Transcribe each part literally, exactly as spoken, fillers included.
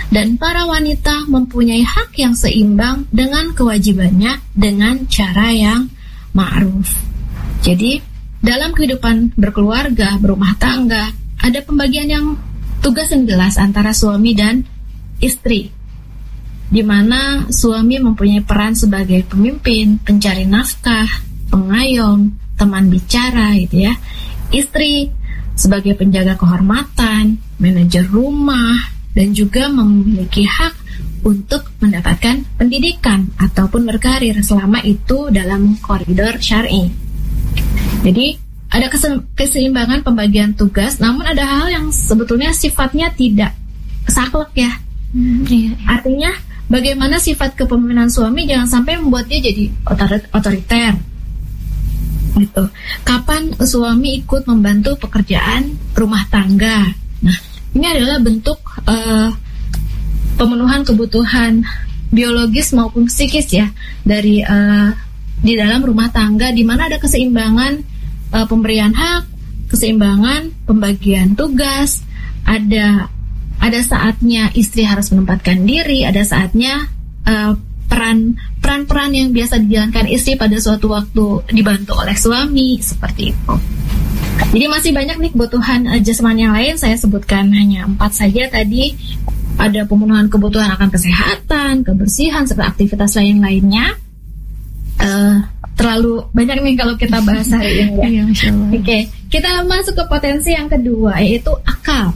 dan para wanita mempunyai hak yang seimbang dengan kewajibannya dengan cara yang ma'ruf. Jadi dalam kehidupan berkeluarga, berumah tangga, ada pembagian yang tugas yang jelas antara suami dan istri, di mana suami mempunyai peran sebagai pemimpin, pencari nafkah, pengayom, teman bicara gitu ya. Istri sebagai penjaga kehormatan, manajer rumah, dan juga memiliki hak untuk mendapatkan pendidikan ataupun berkarir selama itu dalam koridor syar'i. Jadi ada keseimbangan pembagian tugas, namun ada hal yang sebetulnya sifatnya tidak saklek ya. Hmm, iya. Artinya bagaimana sifat kepemimpinan suami jangan sampai membuat dia jadi otoriter. Gitu. Kapan suami ikut membantu pekerjaan rumah tangga? Nah, ini adalah bentuk uh, pemenuhan kebutuhan biologis maupun psikis ya dari uh, di dalam rumah tangga, di mana ada keseimbangan uh, pemberian hak, keseimbangan pembagian tugas, ada ada saatnya istri harus menempatkan diri, ada saatnya uh, peran peran-peran yang biasa dijalankan istri pada suatu waktu dibantu oleh suami, seperti itu. Jadi masih banyak nih kebutuhan uh, jasmani yang lain, saya sebutkan hanya empat saja tadi. Ada pemenuhan kebutuhan akan kesehatan, kebersihan, serta aktivitas lain-lainnya. Uh, terlalu banyak nih kalau kita bahas hari ini ya. Iya, Masya Allah. Oke, okay. Kita masuk ke potensi yang kedua, yaitu akal.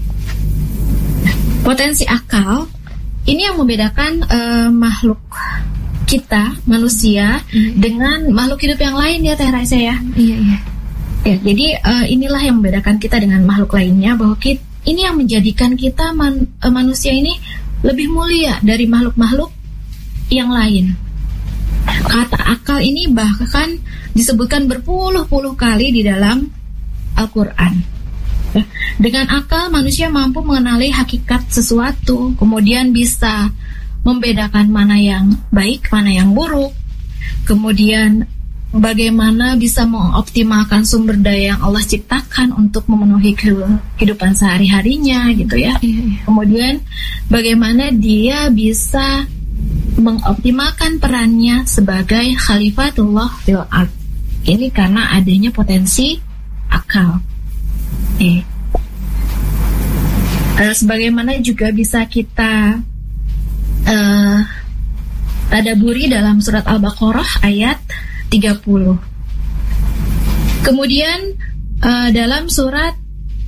Potensi akal ini yang membedakan uh, makhluk kita, manusia, mm. dengan makhluk hidup yang lain ya, Teh Raisa ya. Iya, iya. Ya, jadi uh, inilah yang membedakan kita dengan makhluk lainnya, bahwa kita, ini yang menjadikan kita man, uh, manusia ini lebih mulia dari makhluk-makhluk yang lain. Kata akal ini bahkan disebutkan berpuluh-puluh kali di dalam Al-Quran. Dengan akal manusia mampu mengenali hakikat sesuatu, kemudian bisa membedakan mana yang baik, mana yang buruk, kemudian bagaimana bisa mengoptimalkan sumber daya yang Allah ciptakan untuk memenuhi kehidupan sehari-harinya gitu ya. Kemudian bagaimana dia bisa mengoptimalkan perannya sebagai khalifatullah fil ard. Ini karena adanya potensi akal. Eh. Uh, sebagaimana juga bisa kita uh, tadaburi dalam surat Al-Baqarah ayat tiga puluh. Kemudian uh, dalam surat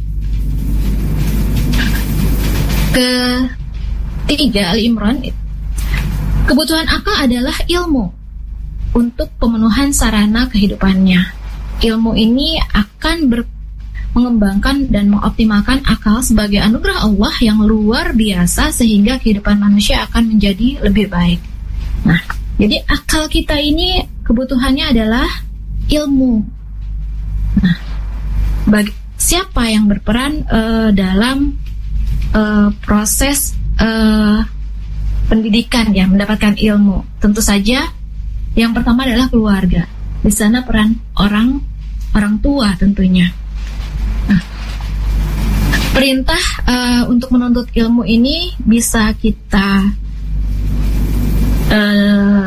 ketiga Al-Imran, kebutuhan akal adalah ilmu untuk pemenuhan sarana kehidupannya. Ilmu ini akan ber mengembangkan dan mengoptimalkan akal sebagai anugerah Allah yang luar biasa sehingga kehidupan manusia akan menjadi lebih baik. Nah, jadi akal kita ini kebutuhannya adalah ilmu. Nah, bagi siapa yang berperan uh, dalam uh, proses uh, pendidikan ya, mendapatkan ilmu? Tentu saja yang pertama adalah keluarga. Di sana peran orang orang tua tentunya. Perintah uh, untuk menuntut ilmu ini bisa kita uh,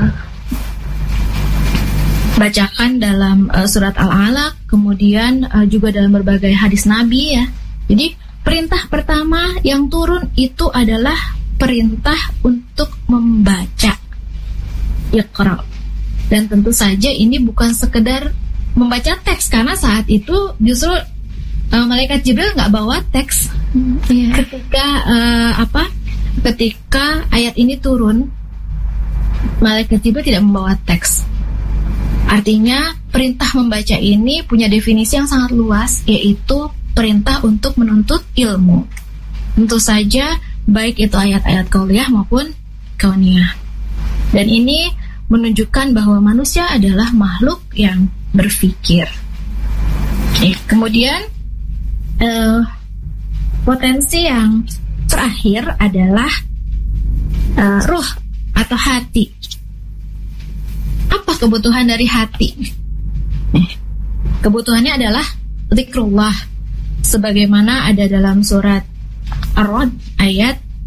bacakan dalam uh, surat Al-Alaq, kemudian uh, juga dalam berbagai hadis Nabi ya. Jadi perintah pertama yang turun itu adalah perintah untuk membaca, Iqra. Dan tentu saja ini bukan sekedar membaca teks, karena saat itu justru Uh, malaikat Jibril nggak bawa teks hmm, yeah. ketika uh, apa ketika ayat ini turun, malaikat Jibril tidak membawa teks. Artinya perintah membaca ini punya definisi yang sangat luas, yaitu perintah untuk menuntut ilmu. Tentu saja baik itu ayat-ayat qauliyah maupun kauniyah. Dan ini menunjukkan bahwa manusia adalah makhluk yang berpikir. Oke, kemudian Uh, potensi yang terakhir adalah uh, ruh atau hati. Apa kebutuhan dari hati? Eh, kebutuhannya adalah zikrullah, sebagaimana ada dalam surat Ar-Ra'd ayat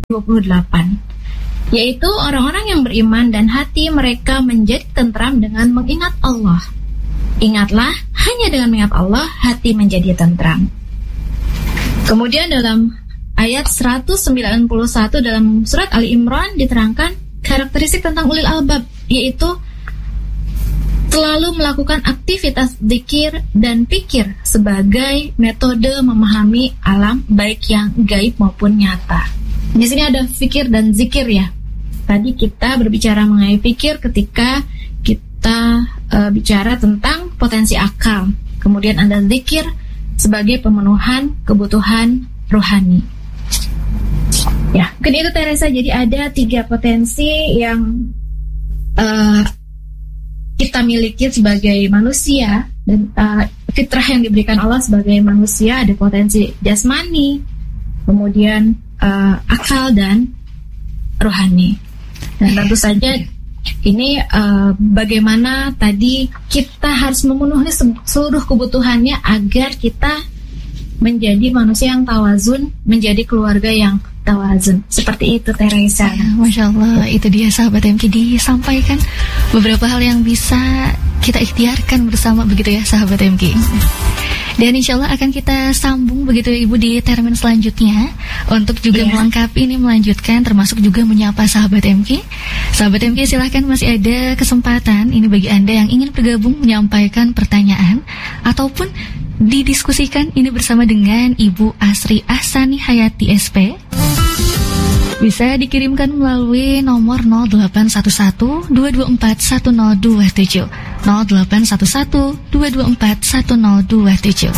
dua puluh delapan, yaitu orang-orang yang beriman dan hati mereka menjadi tentram dengan mengingat Allah. Ingatlah, hanya dengan mengingat Allah hati menjadi tentram. Kemudian dalam ayat seratus sembilan puluh satu dalam surat Ali Imran diterangkan karakteristik tentang ulil albab, yaitu selalu melakukan aktivitas zikir dan pikir sebagai metode memahami alam baik yang gaib maupun nyata. Di sini ada fikir dan zikir ya. Tadi kita berbicara mengenai pikir ketika kita uh, bicara tentang potensi akal. Kemudian ada zikir sebagai pemenuhan kebutuhan rohani. Ya, mungkin itu Teresa. Jadi ada tiga potensi yang uh, kita miliki sebagai manusia dan uh, fitrah yang diberikan Allah sebagai manusia. Ada potensi jasmani, kemudian uh, akal dan rohani. Dan tentu saja ini uh, bagaimana tadi kita harus memenuhi seluruh kebutuhannya agar kita menjadi manusia yang tawazun, menjadi keluarga yang tawazun. Seperti itu Teresa. Ya, Masya Allah, itu dia sahabat M K disampaikan beberapa hal yang bisa kita ikhtiarkan bersama begitu ya sahabat M K. Dan insya Allah akan kita sambung begitu ya Ibu di termin selanjutnya untuk juga yeah. melengkapi ini, melanjutkan termasuk juga menyapa sahabat M K. Sahabat M K silahkan, masih ada kesempatan ini bagi Anda yang ingin bergabung menyampaikan pertanyaan ataupun didiskusikan ini bersama dengan Ibu Asri Ahsani Hayati S P. Bisa dikirimkan melalui nomor nol delapan satu satu dua dua empat satu nol dua tujuh nol delapan satu satu dua dua empat satu nol dua tujuh.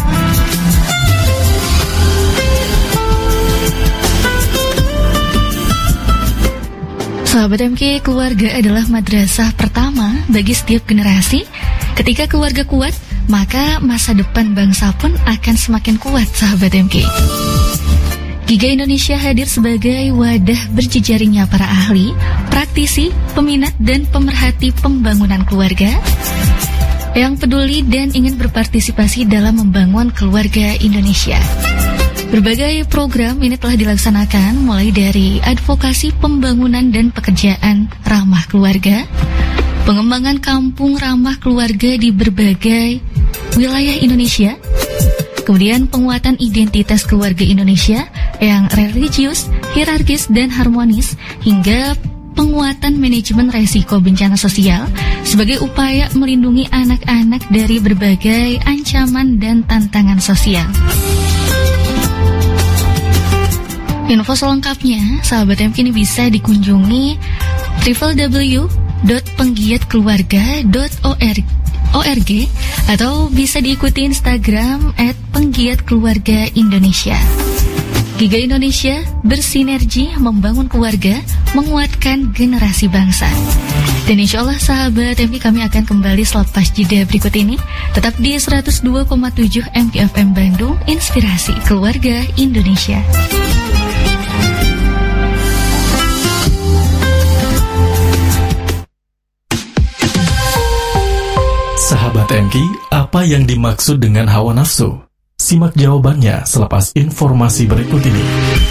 Sahabat M K, keluarga adalah madrasah pertama bagi setiap generasi. Ketika keluarga kuat, maka masa depan bangsa pun akan semakin kuat sahabat M K. Giga Indonesia hadir sebagai wadah berjejaringnya para ahli, praktisi, peminat dan pemerhati pembangunan keluarga yang peduli dan ingin berpartisipasi dalam membangun keluarga Indonesia. Berbagai program ini telah dilaksanakan mulai dari advokasi pembangunan dan pekerjaan ramah keluarga, pengembangan kampung ramah keluarga di berbagai wilayah Indonesia, kemudian penguatan identitas keluarga Indonesia yang religius, hierarkis, dan harmonis, hingga penguatan manajemen resiko bencana sosial sebagai upaya melindungi anak-anak dari berbagai ancaman dan tantangan sosial. Info selengkapnya, sahabat M K, ini bisa dikunjungi w w w dot penggiatkeluarga dot org atau bisa diikuti Instagram at penggiatkeluarga Indonesia. Giga Indonesia bersinergi membangun keluarga, menguatkan generasi bangsa. Dan insya Allah sahabat M K, kami akan kembali selepas jeda berikut ini. Tetap di seratus dua koma tujuh M K F M Bandung, inspirasi keluarga Indonesia. Sahabat M K, apa yang dimaksud dengan hawa nafsu? Simak jawabannya selepas informasi berikut ini.